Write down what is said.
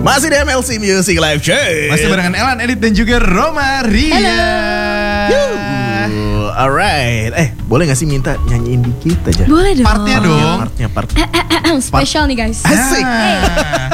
Masih di MLC Music Live Show. Masih barengan Elan, Edit dan juga Roma Ria. Alright. Boleh gak sih minta nyanyiin dikit aja? Boleh dong. Partnya dong. Partnya. Spesial nih guys. Asik. Ah.